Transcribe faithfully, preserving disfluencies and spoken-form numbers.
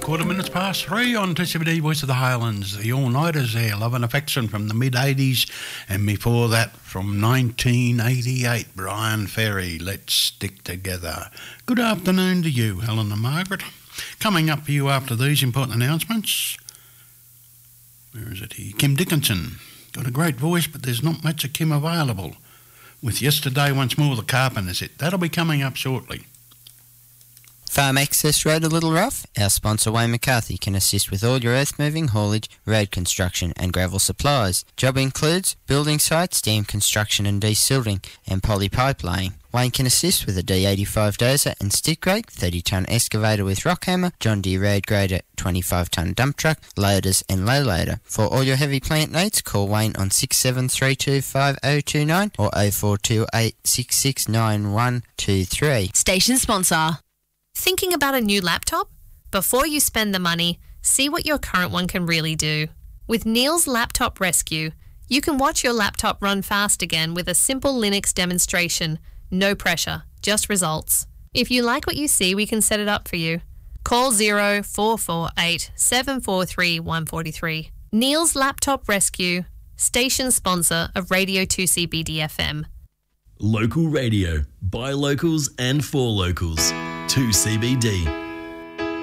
quarter minutes past three on two C B D Voice of the Highlands. The all-nighters there, Love and Affection from the mid-eighties, and before that from nineteen eighty-eight, Brian Ferry, Let's Stick Together. Good afternoon to you, Helen and Margaret. Coming up for you after these important announcements, where is it here? Kim Dickinson. Got a great voice, but there's not much of Kim available. With Yesterday Once More, the Carpenters. It That'll be coming up shortly. Farm Access Road a little rough? Our sponsor Wayne McCarthy can assist with all your earth moving, haulage, road construction and gravel supplies. Job includes building sites, dam construction and desilting and poly pipe laying. Wayne can assist with a D eighty-five dozer and stick rake, thirty tonne excavator with rock hammer, John Deere road grader, twenty-five tonne dump truck, loaders and low loader. For all your heavy plant needs, call Wayne on six seven three two five oh two nine or oh four two eight six six nine one two three. Station sponsor. Thinking about a new laptop? Before you spend the money, see what your current one can really do. With Neil's Laptop Rescue, you can watch your laptop run fast again with a simple Linux demonstration. No pressure, just results. If you like what you see, we can set it up for you. Call zero four four eight seven four three one four three. Neil's Laptop Rescue, station sponsor of Radio two C B D F M. Local radio, by locals and for locals. two C B D.